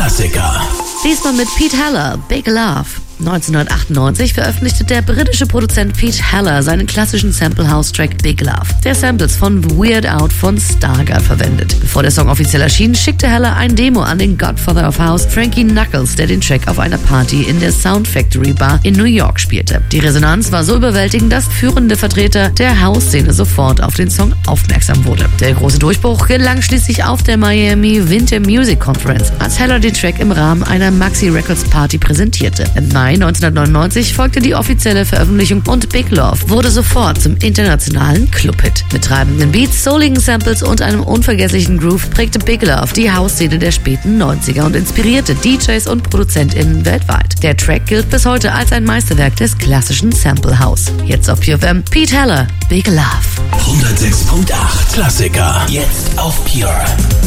Klassiker. Diesmal mit Pete Heller, Big Love. 1998 veröffentlichte der britische Produzent Pete Heller seinen klassischen Sample-House-Track Big Love, der Samples von Weird Out von Stargard verwendet. Bevor der Song offiziell erschien, schickte Heller ein Demo an den Godfather of House, Frankie Knuckles, der den Track auf einer Party in der Sound Factory Bar in New York spielte. Die Resonanz war so überwältigend, dass führende Vertreter der House-Szene sofort auf den Song aufmerksam wurde. Der große Durchbruch gelang schließlich auf der Miami Winter Music Conference, als Heller den Track im Rahmen einer Maxi Records Party präsentierte. Im Mai 1999 folgte die offizielle Veröffentlichung und Big Love wurde sofort zum internationalen Clubhit. Mit treibenden Beats, souligen Samples und einem unvergesslichen Groove prägte Big Love die House-Szene der späten 90er und inspirierte DJs und ProduzentInnen weltweit. Der Track gilt bis heute als ein Meisterwerk des klassischen Sample House. Jetzt auf Pure FM, Pete Heller, Big Love. 106.8 Klassiker. Jetzt auf Pure.